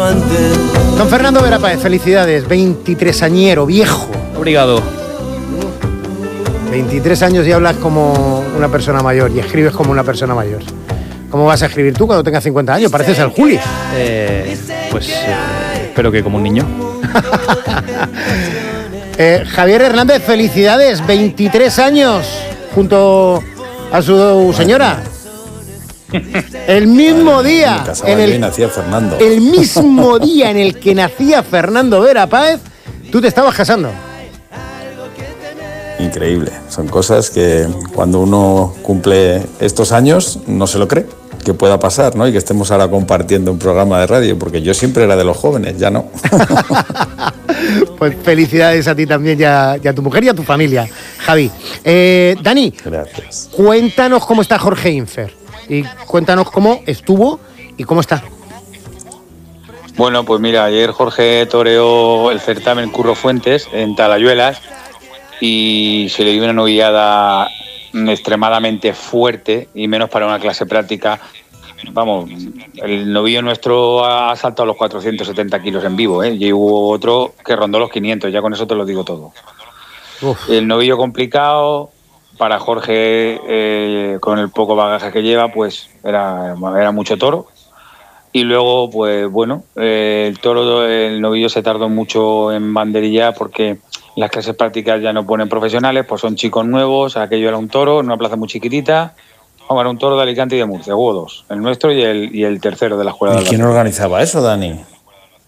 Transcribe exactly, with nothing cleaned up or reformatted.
Don Fernando Vera Páez, felicidades, veintitrés añero, viejo. Obrigado. veintitrés años y hablas como una persona mayor y escribes como una persona mayor. ¿Cómo vas a escribir tú cuando tengas cincuenta años? Pareces el Juli. Eh, pues eh, espero que como un niño. eh, Javier Hernández, felicidades, veintitrés años junto a su señora. El mismo día en el, nacía Fernando. el mismo día en el que nacía Fernando Vera Páez, tú te estabas casando. Increíble. Son cosas que cuando uno cumple estos años no se lo cree que pueda pasar, ¿no? Y que estemos ahora compartiendo un programa de radio, porque yo siempre era de los jóvenes, ya no. Pues felicidades a ti también y a, y a tu mujer y a tu familia, Javi. Eh, Dani, gracias. Cuéntanos cómo está Jorge Infer y cuéntanos cómo estuvo y cómo está. Bueno, pues mira, ayer Jorge toreó el certamen Curro Fuentes en Talayuelas y se le dio una novillada extremadamente fuerte y menos para una clase práctica. Vamos, el novillo nuestro ha saltado los cuatrocientos setenta kilos en vivo, ¿eh? Y hubo otro que rondó los quinientos, ya con eso te lo digo todo. Uf. El novillo complicado para Jorge, eh, con el poco bagaje que lleva, pues era, era mucho toro. Y luego, pues bueno, eh, el toro, el novillo se tardó mucho en banderillar porque las clases prácticas ya no ponen profesionales, pues son chicos nuevos, aquello era un toro en una plaza muy chiquitita. Vamos, era un toro de Alicante y de Murcia, hubo dos, el nuestro y el, y el tercero de la escuela. ¿Y quién organizaba eso, Dani?